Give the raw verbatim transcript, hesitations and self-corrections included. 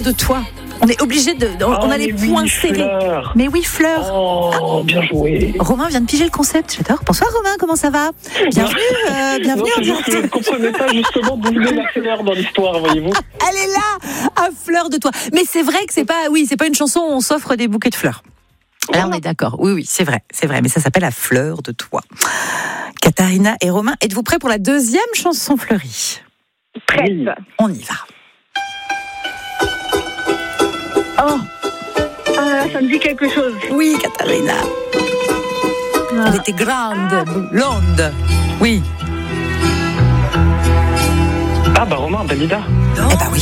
de toi. On est obligé de, on, oh, on a les oui, poings serrés. Fleur. Mais oui, Fleur. Oh, bien joué. Romain vient de piger le concept, j'adore. Bonsoir Romain, comment ça va? Bienvenue, euh, bienvenue non, en c'est juste que je ne direct. comprenais pas justement d'où venait la fleur dans l'histoire, voyez-vous. Elle est là, à fleur de toi. Mais c'est vrai que c'est pas, oui, c'est pas une chanson où on s'offre des bouquets de fleurs. Là, on est d'accord. Oui, oui, c'est vrai, c'est vrai. Mais ça s'appelle À fleur de toi. Katharina et Romain, êtes-vous prêts pour la deuxième chanson fleurie? Prête. Oui. On y va. Oh, ah, ça me dit quelque chose. Oui, Katharina. Ah. Elle était grande, blonde. Oui. Ah bah Romain, Dalida. Eh ben oui.